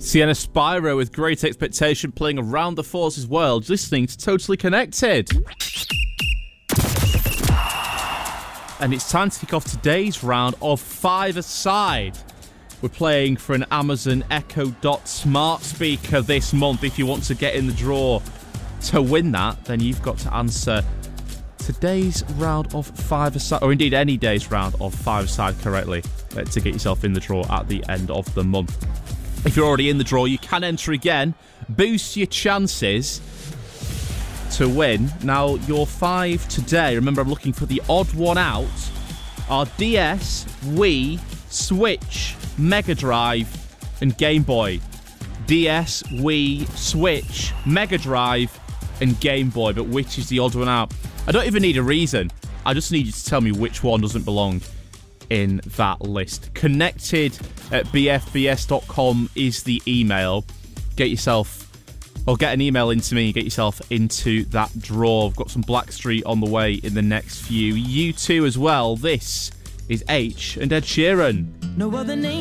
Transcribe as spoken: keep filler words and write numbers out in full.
Sienna Spyro with Great Expectation playing Around the Forces World, listening to Totally Connected. And it's time to kick off today's round of five-a-side. We're playing for an Amazon Echo Dot smart speaker this month. If you want to get in the draw to win that, then you've got to answer today's round of five-a-side, or indeed any day's round of five-a-side correctly uh, to get yourself in the draw at the end of the month. If you're already in the draw, you can enter again. Boost your chances to win. Now, your five today, remember I'm looking for the odd one out, are D S, Wii, Switch, Mega Drive, and Game Boy. D S, Wii, Switch, Mega Drive, and Game Boy. But which is the odd one out? I don't even need a reason. I just need you to tell me which one doesn't belong in that list. Connected at b f b s dot com is the email. Get yourself, or get an email into me, get yourself into that draw. I've got some Blackstreet on the way in the next few. You too as well. This is H and Ed Sheeran. No other name.